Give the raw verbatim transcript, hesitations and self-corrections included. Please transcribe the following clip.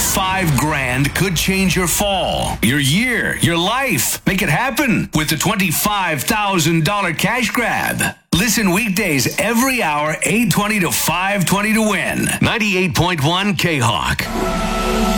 twenty-five grand could change your fall, your year, your life. Make it happen with the twenty-five thousand dollars cash grab. Listen weekdays every hour, eight twenty to five twenty to win. ninety-eight point one K-Hawk.